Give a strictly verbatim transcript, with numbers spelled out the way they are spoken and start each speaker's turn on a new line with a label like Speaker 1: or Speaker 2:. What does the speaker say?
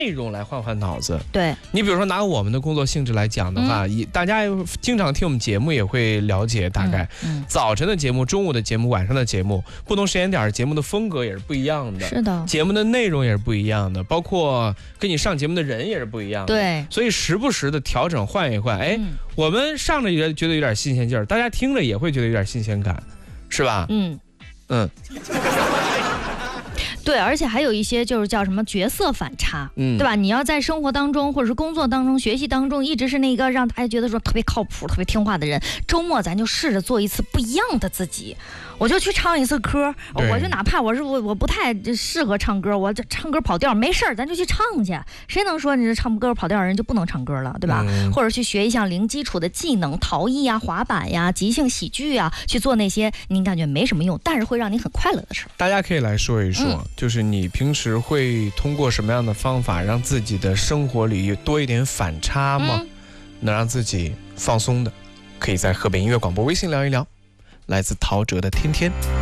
Speaker 1: 内容来换换脑子。
Speaker 2: 对，
Speaker 1: 你比如说拿我们的工作性质来讲的话，嗯、大家经常听我们节目也会了解，大概、嗯嗯、早晨的节目、中午的节目、晚上的节目，不同时间点节目的风格也是不一样的。
Speaker 2: 是的，
Speaker 1: 节目的内容也是不一样的，包括跟你上节目的人也是不一样的。
Speaker 2: 对，
Speaker 1: 所以时不时的调整换一换，哎，嗯、我们上着也觉得有点新鲜劲儿，大家听着也会觉得有点新鲜感，是吧？
Speaker 2: 嗯
Speaker 1: 嗯。
Speaker 2: 对，而且还有一些就是叫什么角色反差，
Speaker 1: 嗯，
Speaker 2: 对吧？你要在生活当中或者是工作当中、学习当中，一直是那个让大家觉得说特别靠谱、特别听话的人。周末咱就试着做一次不一样的自己，我就去唱一次歌，我就哪怕我是我我不太适合唱歌，我这唱歌跑调没事儿，咱就去唱去。谁能说你是唱歌跑调的人就不能唱歌了，对吧？嗯、或者去学一项零基础的技能，陶艺呀、滑板呀、即兴喜剧呀，去做那些您感觉没什么用，但是会让你很快乐的事儿。
Speaker 1: 大家可以来说一说。嗯，就是你平时会通过什么样的方法让自己的生活里多一点反差吗？嗯、能让自己放松的，可以在河北音乐广播微信聊一聊。来自陶喆的《天天》。